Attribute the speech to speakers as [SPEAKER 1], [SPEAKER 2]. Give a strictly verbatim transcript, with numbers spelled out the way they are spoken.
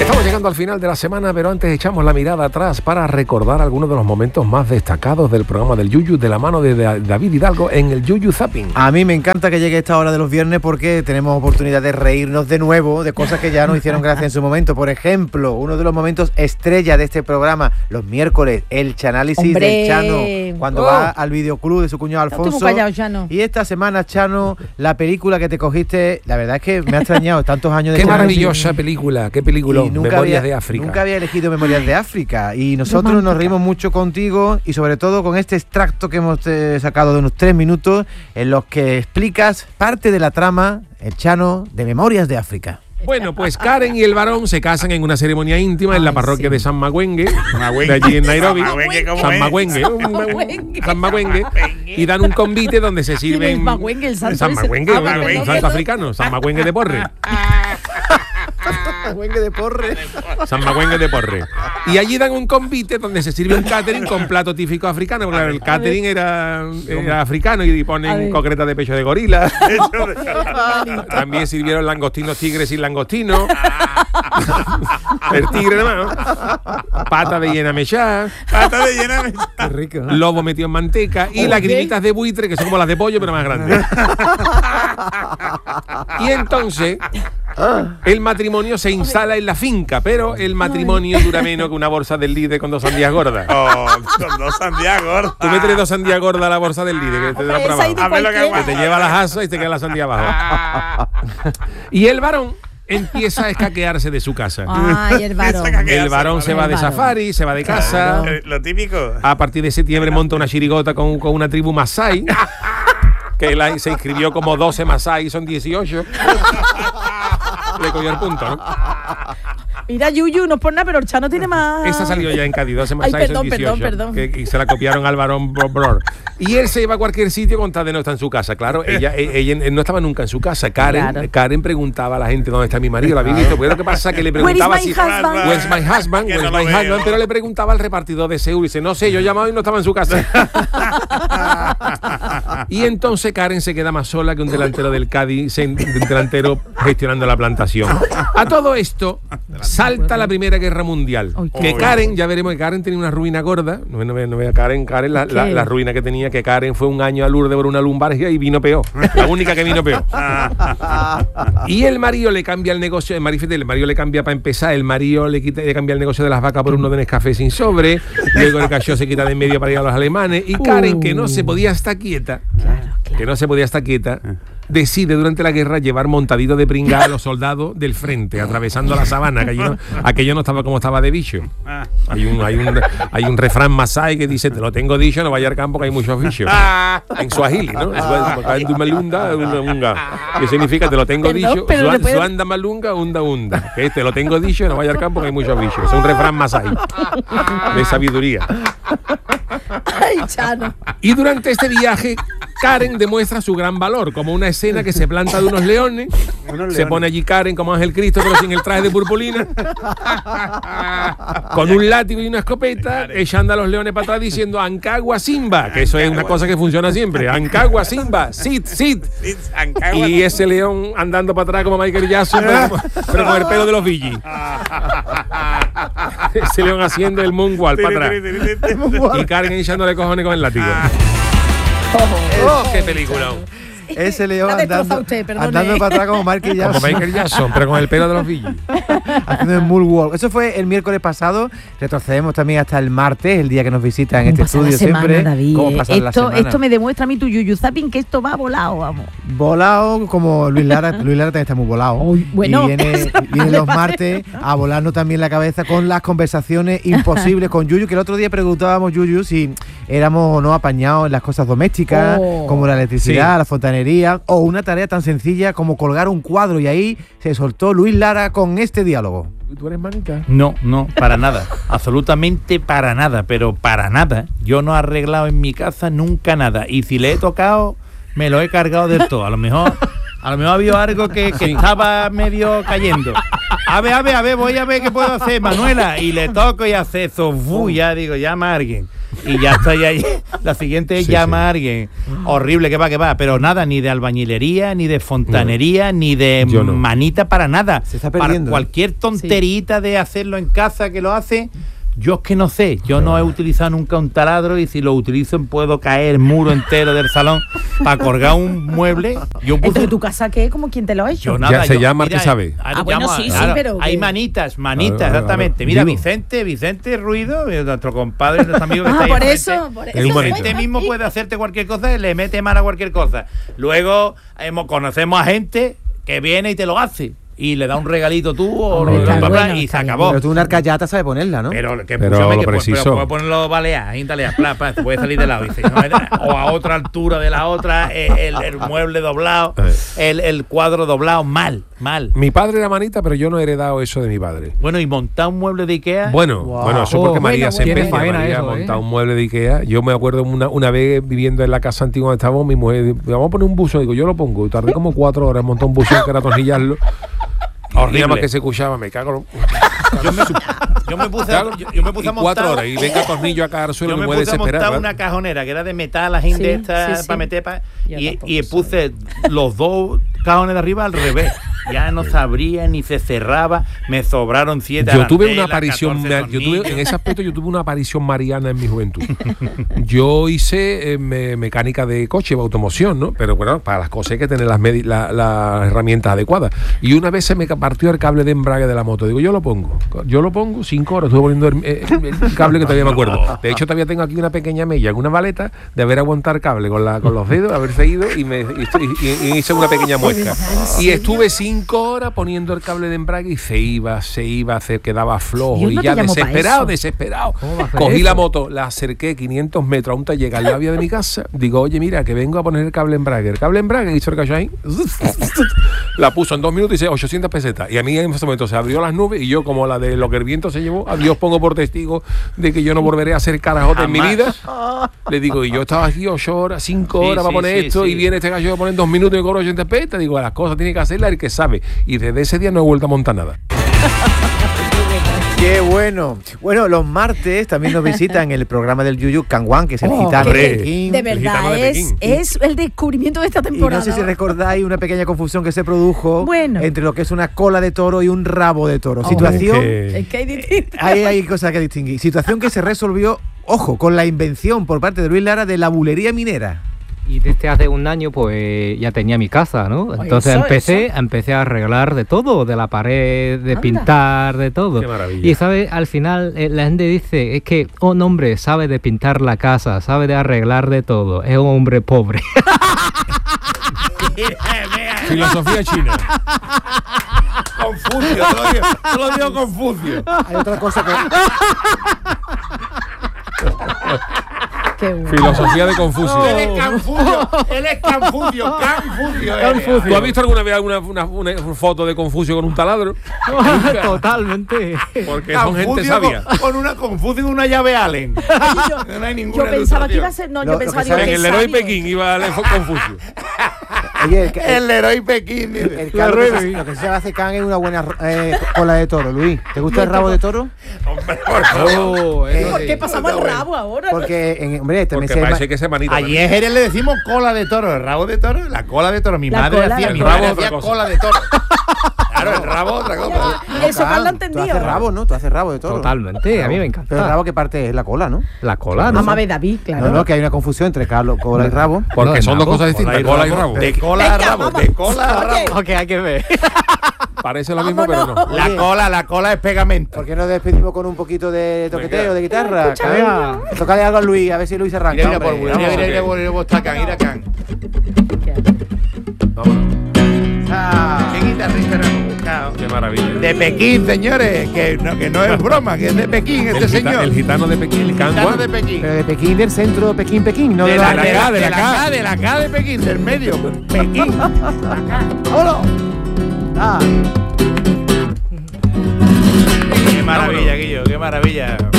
[SPEAKER 1] Estamos llegando al final de la semana, pero antes echamos la mirada atrás para recordar algunos de los momentos más destacados del programa del Yuyu de la mano de David Hidalgo en el Yuyu Zapping.
[SPEAKER 2] A mí me encanta que llegue esta hora de los viernes porque tenemos oportunidad de reírnos de nuevo de cosas que ya nos hicieron gracia en su momento. Por ejemplo, uno de los momentos estrella de este programa, los miércoles, el chanálisis
[SPEAKER 3] ¡Hombre!
[SPEAKER 2] del Chano, cuando oh. va al videoclub de su cuñado Alfonso.
[SPEAKER 3] Callado, Chano.
[SPEAKER 2] Y esta semana, Chano, la película que te cogiste, la verdad es que me ha extrañado tantos años de
[SPEAKER 1] Qué maravillosa película, qué película. Memorias
[SPEAKER 2] había,
[SPEAKER 1] de África.
[SPEAKER 2] Nunca había elegido Memorias de África y nosotros Romántica. Nos reímos mucho contigo y sobre todo con este extracto que hemos eh, sacado de unos tres minutos en los que explicas parte de la trama, el Chano, de Memorias de África.
[SPEAKER 1] Bueno, pues Karen y el varón se casan en una ceremonia íntima Ay, en la parroquia sí. de San Magüengue, de allí en Nairobi. San Magüengue, San Magüengue, y dan un convite donde se sirven.
[SPEAKER 3] El Magüengue, el santo
[SPEAKER 1] San Magüengue, un santo africano, San Magüengue de Porre.
[SPEAKER 2] San Magüengue de Porre.
[SPEAKER 1] San Magüengue de Porre. Y allí dan un convite donde se sirve un catering con plato típico africano, porque el catering era, era africano y ponen concretas de pecho de gorila. También sirvieron langostinos tigres y langostinos. El tigre nomás. Pata de llena mechá.
[SPEAKER 4] Pata de llena mechá.
[SPEAKER 2] Qué rico, ¿eh?
[SPEAKER 1] Lobo metido en manteca. Y lagrimitas de buitre, que son como las de pollo, pero más grandes. Y entonces el matrimonio se instala en la finca, pero el matrimonio dura menos que una bolsa del líder con dos sandías gordas.
[SPEAKER 4] Oh, con dos sandías gordas.
[SPEAKER 1] Tú metes dos sandías gordas a la bolsa del líder, que te da para abajo. Que te lleva las asas y te queda la sandía abajo. Y el varón empieza a escaquearse de su casa.
[SPEAKER 3] Ay, el varón.
[SPEAKER 1] El varón se va de safari, se va de casa.
[SPEAKER 4] Lo típico.
[SPEAKER 1] A partir de septiembre monta una chirigota con, con una tribu masái, que la, se inscribió como doce masái, son dieciocho. Le cogió el punto, ¿no?
[SPEAKER 3] Mira, Yuyu, no es por nada, pero el Chano tiene más.
[SPEAKER 1] Esa salió ya en Cádiz, doce
[SPEAKER 3] Ay,
[SPEAKER 1] masái,
[SPEAKER 3] perdón,
[SPEAKER 1] son dieciocho.
[SPEAKER 3] perdón, perdón.
[SPEAKER 1] Que, y se la copiaron al varón Bror. Y él se iba a cualquier sitio con tal de no estar en su casa. Claro, ella, ella, ella no estaba nunca en su casa. Karen,
[SPEAKER 3] Claro.
[SPEAKER 1] Karen preguntaba a la gente dónde está mi marido. ¿La habéis visto? Pues lo que pasa es que le preguntaba
[SPEAKER 3] Where is
[SPEAKER 1] si.
[SPEAKER 3] my husband?
[SPEAKER 1] Where's my husband?
[SPEAKER 4] Que
[SPEAKER 1] Where's
[SPEAKER 4] no
[SPEAKER 1] my
[SPEAKER 4] lo veo.
[SPEAKER 1] husband? Pero le preguntaba al repartidor de Seúl y dice, no sé, yo he llamado y no estaba en su casa. Y entonces Karen se queda más sola que un delantero del Cádiz, un delantero gestionando la plantación. A todo esto salta la Primera Guerra Mundial.
[SPEAKER 3] Ay,
[SPEAKER 1] Que
[SPEAKER 4] qué
[SPEAKER 1] Karen, ya veremos que Karen tenía una ruina gorda. No, no, no, no, Karen, Karen la, la, la ruina que tenía, que Karen fue un año a Lourdes por una lumbalgia y vino peor. La única que vino peor. Y el marido le cambia el negocio, el marido, el marido le cambia para empezar, el marido le, quita, le cambia el negocio de las vacas por uno de Nescafé sin sobre, luego el cachorro se quita de en medio para ir a los alemanes, y Karen, que no se podía estar quieta,
[SPEAKER 3] Claro, claro.
[SPEAKER 1] que no se podía estar quieta, decide durante la guerra llevar montadito de pringa a los soldados del frente, atravesando la sabana, que allí no, aquello no estaba como estaba de bicho. Hay un, hay un, hay un refrán masái que dice, te lo tengo dicho, no vaya al campo que hay muchos bichos. En suajili, ¿no? Que significa, te lo tengo
[SPEAKER 3] Perdón,
[SPEAKER 1] dicho,
[SPEAKER 3] pero le puedo-
[SPEAKER 1] suanda malunga, unda unda. Que te lo tengo dicho, no vaya al campo que hay muchos bichos. Es un refrán masái de sabiduría.
[SPEAKER 3] Ay, Chano.
[SPEAKER 1] Y durante este viaje, Karen demuestra su gran valor, como una escena que se planta de unos leones,
[SPEAKER 4] Unos
[SPEAKER 1] se
[SPEAKER 4] leones.
[SPEAKER 1] pone allí Karen como Ángel Cristo, pero sin el traje de purpurina, con un látigo y una escopeta, echando a los leones para atrás diciendo Ancagua Simba, que eso es una cosa que funciona siempre, Ancagua Simba, sit, sit. Y ese león andando para atrás como Michael Jackson, pero, pero con el pelo de los Vigi. Ese león haciendo el moonwalk para atrás. Y Karen echándole cojones con el látigo. Oh, ¡qué película!
[SPEAKER 2] Ese león
[SPEAKER 3] La destroza
[SPEAKER 2] andando,
[SPEAKER 3] usted, perdone.
[SPEAKER 2] andando para atrás como Michael
[SPEAKER 1] Como
[SPEAKER 2] Jackson.
[SPEAKER 1] Michael Jackson, pero con el pelo de los Vigi.
[SPEAKER 2] Haciendo el moonwalk. Eso fue el miércoles pasado. Retrocedemos también hasta el martes, el día que nos visitan en este
[SPEAKER 3] ¿Cómo pasa la
[SPEAKER 2] estudio
[SPEAKER 3] semana,
[SPEAKER 2] siempre.
[SPEAKER 3] David?
[SPEAKER 2] ¿Cómo pasa la
[SPEAKER 3] Esto,
[SPEAKER 2] semana?
[SPEAKER 3] esto me demuestra a mí tu Yuyu Zapping que esto va volado, vamos.
[SPEAKER 2] Volado como Luis Lara. Luis Lara también está muy volado.
[SPEAKER 3] Uy, bueno,
[SPEAKER 2] y viene,
[SPEAKER 3] eso
[SPEAKER 2] viene
[SPEAKER 3] le
[SPEAKER 2] los
[SPEAKER 3] parece.
[SPEAKER 2] martes a volarnos también la cabeza con las conversaciones imposibles con Yuyu, que el otro día preguntábamos, Yuyu, si éramos o no apañados en las cosas domésticas,
[SPEAKER 3] Oh.
[SPEAKER 2] como la electricidad,
[SPEAKER 1] Sí.
[SPEAKER 2] la fontanería, o una tarea tan sencilla como colgar un cuadro. Y ahí se soltó Luis Lara con este diálogo.
[SPEAKER 1] ¿Tú eres manica?
[SPEAKER 5] No, no, para nada. Absolutamente para nada, pero para nada. Yo no he arreglado en mi casa nunca nada. Y si le he tocado, me lo he cargado del todo. A lo mejor, a lo mejor había algo que, que estaba medio cayendo. A ver, a ver, a ver, voy a ver qué puedo hacer, Manuela. Y le toco y hace eso. Uf, ya digo, llama a alguien. y ya está ya, la siguiente es
[SPEAKER 1] Sí,
[SPEAKER 5] llama
[SPEAKER 1] sí.
[SPEAKER 5] a alguien horrible que va que va, pero nada ni de albañilería ni de fontanería no. ni de
[SPEAKER 1] Yo no.
[SPEAKER 5] manita para nada.
[SPEAKER 2] Se está
[SPEAKER 5] para
[SPEAKER 2] perdiendo,
[SPEAKER 5] cualquier tonterita de hacerlo en casa que lo hace. Yo es que no sé, yo no he utilizado nunca un taladro y si lo utilizo puedo caer el muro entero del salón para colgar un mueble. Yo puse,
[SPEAKER 3] Entonces, ¿tu casa qué? ¿Como quién te lo ha hecho?
[SPEAKER 5] yo nada,
[SPEAKER 1] Ya se
[SPEAKER 5] yo-
[SPEAKER 1] llama el
[SPEAKER 5] mira,
[SPEAKER 1] que sabe.
[SPEAKER 5] ahora
[SPEAKER 3] Ah, bueno,
[SPEAKER 5] llamo a-
[SPEAKER 3] sí, sí,
[SPEAKER 5] claro,
[SPEAKER 3] pero
[SPEAKER 5] hay
[SPEAKER 3] que-
[SPEAKER 5] manitas, manitas,
[SPEAKER 1] A ver, a ver,
[SPEAKER 5] exactamente. Mira,
[SPEAKER 1] digo.
[SPEAKER 5] Vicente, Vicente Ruido, eh, nuestro compadre, nuestro amigo que
[SPEAKER 3] Ah,
[SPEAKER 5] está ahí
[SPEAKER 3] por
[SPEAKER 5] enfrente.
[SPEAKER 3] eso, por eso.
[SPEAKER 1] Es un bonito.
[SPEAKER 5] Vicente mismo puede hacerte cualquier cosa y le mete mano a cualquier cosa. Luego hemos, conocemos a gente que viene y te lo hace. Y le da un regalito tú o
[SPEAKER 3] Hombre,
[SPEAKER 5] bla,
[SPEAKER 3] está
[SPEAKER 5] bla, bla,
[SPEAKER 3] bueno,
[SPEAKER 5] y
[SPEAKER 3] está
[SPEAKER 5] se
[SPEAKER 3] bien.
[SPEAKER 5] acabó.
[SPEAKER 2] Pero tú una arcayata sabes ponerla, ¿no?
[SPEAKER 5] Pero que
[SPEAKER 1] Pero
[SPEAKER 5] escúchame,
[SPEAKER 1] lo
[SPEAKER 5] que pu-
[SPEAKER 1] preciso.
[SPEAKER 5] pero puedo ponerlo balear, intalear, pla, pla, te puede salir de lado. Dice, no, o a otra altura de la otra, eh, el, el mueble doblado, el, el cuadro doblado, mal, mal.
[SPEAKER 1] Mi padre era manita, pero yo no he heredado eso de mi padre.
[SPEAKER 5] Bueno, y montar un mueble de Ikea.
[SPEAKER 1] Bueno,
[SPEAKER 2] Wow.
[SPEAKER 1] bueno, eso porque
[SPEAKER 6] Oh,
[SPEAKER 1] María
[SPEAKER 3] bueno,
[SPEAKER 1] se
[SPEAKER 6] tiene
[SPEAKER 1] empeña
[SPEAKER 6] faena
[SPEAKER 1] María,
[SPEAKER 6] eso,
[SPEAKER 1] a montar
[SPEAKER 6] ¿eh?
[SPEAKER 1] un mueble de Ikea. Yo me acuerdo una, una vez viviendo en la casa antigua donde estábamos, mi mujer dijo, vamos a poner un buzón. Digo, yo lo pongo. Y tardé como cuatro horas en montar un buzón que era atornillarlo.
[SPEAKER 5] Horrible.
[SPEAKER 1] Y nada más que se escuchaba, me cago.
[SPEAKER 5] Yo me, yo me puse,
[SPEAKER 1] Claro,
[SPEAKER 5] yo, yo me puse
[SPEAKER 1] y
[SPEAKER 5] a montar.
[SPEAKER 1] cuatro horas y venga tornillo a caer al suelo,
[SPEAKER 5] Yo
[SPEAKER 1] me
[SPEAKER 5] me
[SPEAKER 1] puede
[SPEAKER 5] puse a
[SPEAKER 1] desesperar.
[SPEAKER 5] montar
[SPEAKER 1] ¿verdad?
[SPEAKER 5] una cajonera que era de metal, la gente
[SPEAKER 3] Sí,
[SPEAKER 5] esta
[SPEAKER 3] sí, sí.
[SPEAKER 5] para meter pa-
[SPEAKER 3] Yo
[SPEAKER 5] y,
[SPEAKER 3] tampoco
[SPEAKER 5] y
[SPEAKER 3] sé.
[SPEAKER 5] puse los dos cajones de arriba al revés. Ya no se abría ni se cerraba. Me sobraron siete.
[SPEAKER 1] Yo tuve
[SPEAKER 5] arandelas,
[SPEAKER 1] una aparición,
[SPEAKER 5] catorce
[SPEAKER 1] ma- yo tuve,
[SPEAKER 5] tornillos.
[SPEAKER 1] en ese aspecto yo tuve una aparición mariana en mi juventud. Yo hice eh, me- mecánica de coche, automoción, ¿no? Pero bueno, para las cosas hay que tener las, medi- la- las herramientas adecuadas. Y una vez se me partió el cable de embrague de la moto. Digo, yo lo pongo. Yo lo pongo, cinco horas, estuve poniendo el, eh, el cable que todavía me acuerdo. De hecho, todavía tengo aquí una pequeña mella, una maleta de haber aguantado el cable con, la, con los dedos, haberse ido y, me, y, estoy- y- y hice una pequeña muesca. Y estuve cinco horas poniendo el cable de embrague y se iba, se iba, se quedaba flojo.
[SPEAKER 3] Dios
[SPEAKER 1] Y
[SPEAKER 3] no te
[SPEAKER 1] ya
[SPEAKER 3] llamó pa'
[SPEAKER 1] desesperado,
[SPEAKER 3] eso.
[SPEAKER 1] desesperado.
[SPEAKER 6] ¿Cómo va a hacer
[SPEAKER 1] Cogí
[SPEAKER 6] eso?
[SPEAKER 1] la moto, la acerqué quinientos metros a un taller al lado de mi casa. Digo, oye, mira, que vengo a poner el cable embrague. El cable embrague, hizo el cacho ahí. La puso en dos minutos y dice ochocientas pesetas. Y a mí en ese momento se abrió las nubes y yo, como la de lo que el viento se llevó, a Dios pongo por testigo de que yo no volveré a hacer carajote en mi
[SPEAKER 5] Jamás.
[SPEAKER 1] vida. Le digo, y yo estaba aquí ocho horas, cinco
[SPEAKER 5] Sí,
[SPEAKER 1] horas para
[SPEAKER 5] sí,
[SPEAKER 1] poner
[SPEAKER 5] sí,
[SPEAKER 1] esto
[SPEAKER 5] sí.
[SPEAKER 1] y viene este gallo a poner en dos minutos y me cobro ochenta pesetas. Digo, las cosas tiene que hacerlas el que sabe. Y desde ese día no he vuelto a montar nada.
[SPEAKER 2] Qué bueno. Bueno, los martes también nos visitan el programa del Yuyu Canguán, que es el
[SPEAKER 3] Oh,
[SPEAKER 2] gitano
[SPEAKER 1] hombre.
[SPEAKER 2] de Pekín.
[SPEAKER 3] De
[SPEAKER 1] El gitano
[SPEAKER 3] verdad,
[SPEAKER 1] de
[SPEAKER 3] es,
[SPEAKER 1] Pekín.
[SPEAKER 3] es el descubrimiento de esta
[SPEAKER 2] Y no
[SPEAKER 3] temporada.
[SPEAKER 2] sé si recordáis una pequeña confusión que se produjo
[SPEAKER 3] Bueno.
[SPEAKER 2] entre lo que es una cola de toro y un rabo de toro.
[SPEAKER 3] Hombre,
[SPEAKER 2] Situación,
[SPEAKER 1] que-
[SPEAKER 3] Es que hay distintas.
[SPEAKER 2] hay, hay cosas que distinguir. Situación que se resolvió, ojo, con la invención por parte de Luis Lara de la bulería minera.
[SPEAKER 6] Y desde hace un año pues ya tenía mi casa, ¿no?
[SPEAKER 3] Oye,
[SPEAKER 6] Entonces
[SPEAKER 3] eso,
[SPEAKER 6] empecé,
[SPEAKER 3] eso.
[SPEAKER 6] empecé a arreglar de todo, de la pared, de
[SPEAKER 3] Anda.
[SPEAKER 6] pintar, de todo.
[SPEAKER 1] Qué maravilla.
[SPEAKER 6] Y sabes, al final eh, la gente dice, es que un hombre sabe de pintar la casa, sabe de arreglar de todo, es un hombre pobre.
[SPEAKER 1] Filosofía china.
[SPEAKER 5] Confucio, te lo digo, te lo digo Confucio.
[SPEAKER 2] Hay otra cosa que...
[SPEAKER 3] Qué bueno.
[SPEAKER 1] Filosofía de Confucio.
[SPEAKER 5] Él es Confucio, él es Confucio, Confucio. eres.
[SPEAKER 1] ¿Tú has visto alguna vez alguna una, una foto de Confucio con un taladro?
[SPEAKER 6] Totalmente.
[SPEAKER 1] Porque son gente
[SPEAKER 5] Confucio
[SPEAKER 1] sabia.
[SPEAKER 5] Con, con una Confucio y una llave Allen.
[SPEAKER 3] Yo,
[SPEAKER 5] No hay ninguna
[SPEAKER 3] yo pensaba que
[SPEAKER 5] ilustración.
[SPEAKER 3] iba a ser. No,
[SPEAKER 2] Lo-
[SPEAKER 3] yo
[SPEAKER 2] lo
[SPEAKER 3] pensaba
[SPEAKER 2] que
[SPEAKER 3] digo,
[SPEAKER 2] sabe-
[SPEAKER 1] En
[SPEAKER 3] qué
[SPEAKER 1] el héroe
[SPEAKER 3] sabio.
[SPEAKER 1] Pekín iba a Confucio.
[SPEAKER 2] Oye, el, el,
[SPEAKER 5] El héroe Pekín. dice.
[SPEAKER 2] el caldo que se- lo que se hace can es una buena eh, cola de toro, Luis. ¿Te gusta el rabo de toro?
[SPEAKER 5] Hombre, por favor.
[SPEAKER 6] Oh, eso
[SPEAKER 3] ¿Por
[SPEAKER 6] sí.
[SPEAKER 3] qué pasamos el rabo ahora?
[SPEAKER 2] Porque, en, hombre, también
[SPEAKER 1] Porque
[SPEAKER 2] se
[SPEAKER 1] parece que ese manito.
[SPEAKER 5] Allí en Jerez le decimos cola de toro, el rabo de toro, la cola de toro. Mi
[SPEAKER 3] La
[SPEAKER 5] madre
[SPEAKER 3] cola
[SPEAKER 5] hacía,
[SPEAKER 3] de
[SPEAKER 5] mi
[SPEAKER 1] toro.
[SPEAKER 5] madre
[SPEAKER 1] El rabo
[SPEAKER 5] hacía
[SPEAKER 1] otra cosa.
[SPEAKER 5] cola de toro. Claro, el rabo otra cosa.
[SPEAKER 3] Y eso Carla
[SPEAKER 2] Tú
[SPEAKER 3] entendió.
[SPEAKER 2] haces rabo, ¿no? Tú haces rabo de toro.
[SPEAKER 6] Totalmente, a mí me encanta.
[SPEAKER 2] Pero el rabo, ¿qué parte es? La cola, ¿no?
[SPEAKER 6] La cola, ¿no?
[SPEAKER 3] Mamá de David, claro.
[SPEAKER 2] No, no, que hay una confusión entre Carlos, cola y rabo.
[SPEAKER 1] Porque
[SPEAKER 6] No,
[SPEAKER 1] son dos
[SPEAKER 6] nabo,
[SPEAKER 1] cosas distintas, cola y rabo.
[SPEAKER 5] De cola a
[SPEAKER 3] Venga,
[SPEAKER 5] rabo,
[SPEAKER 3] vamos.
[SPEAKER 5] de cola a
[SPEAKER 3] Oye.
[SPEAKER 5] rabo.
[SPEAKER 6] Ok, hay que ver.
[SPEAKER 1] Parece lo mismo, pero no.
[SPEAKER 3] Vámonos.
[SPEAKER 5] La
[SPEAKER 2] Oye.
[SPEAKER 5] cola, la cola es pegamento.
[SPEAKER 2] ¿Por qué no despedimos con un poquito de toqueteo, de guitarra?
[SPEAKER 3] Escúchame.
[SPEAKER 2] Venga, tócale algo a Luis, a ver si Luis se arranca.
[SPEAKER 5] Mira, mira, por
[SPEAKER 2] hombre.
[SPEAKER 5] mira,
[SPEAKER 2] Vamos.
[SPEAKER 5] mira, mira, mira, mira, está Can, mira, Can.
[SPEAKER 2] Ah.
[SPEAKER 5] ¿Qué guitarrista no hemos buscado?
[SPEAKER 1] Qué maravilla.
[SPEAKER 5] De Pekín, señores, que no, que no es broma, que es de Pekín este
[SPEAKER 1] el, gita-
[SPEAKER 5] señor.
[SPEAKER 1] el gitano de Pekín, el
[SPEAKER 5] Gitano
[SPEAKER 1] Canguán.
[SPEAKER 5] de Pekín.
[SPEAKER 2] Pero de Pekín, del centro Pekín, Pekín, no de,
[SPEAKER 5] De
[SPEAKER 2] la,
[SPEAKER 5] la,
[SPEAKER 1] de
[SPEAKER 5] de
[SPEAKER 1] la-
[SPEAKER 5] la,
[SPEAKER 1] de la
[SPEAKER 5] de la
[SPEAKER 1] K.
[SPEAKER 5] K, de la K de Pekín, del medio. Pekín.
[SPEAKER 2] ¡Vámonos! Ah.
[SPEAKER 5] Qué maravilla, Guillo, qué maravilla.